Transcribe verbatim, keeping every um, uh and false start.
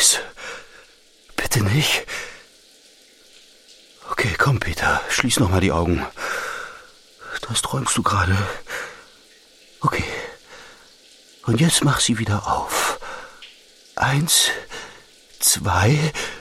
Scheiße. Bitte nicht. Okay, komm, Peter, schließ noch mal die Augen. Das träumst du gerade. Okay. Und jetzt mach sie wieder auf. Eins, zwei,